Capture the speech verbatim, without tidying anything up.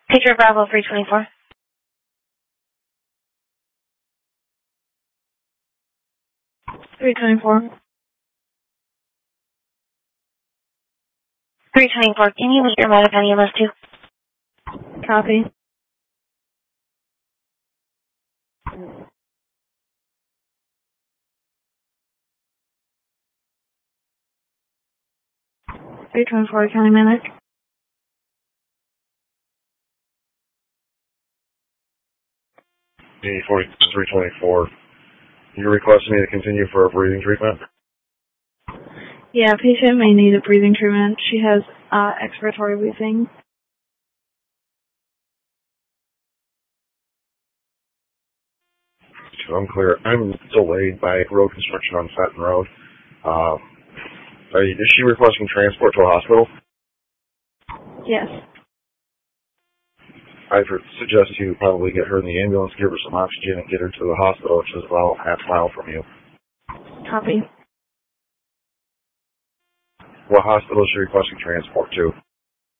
Picture Bravo three twenty-four. three twenty-four. three twenty-four. Can you meet your medic on E M S two? Copy. three twenty-four, County Medic. D forty-three twenty-four. You're requesting me to continue for a breathing treatment? Yeah, patient may need a breathing treatment. She has uh, expiratory wheezing. I'm clear. I'm delayed by road construction on Fenton Road. Um, are you, is she requesting transport to a hospital? Yes. I would suggest you probably get her in the ambulance, give her some oxygen, and get her to the hospital, which is about half a mile from you. Copy. What hospital is she requesting transport to?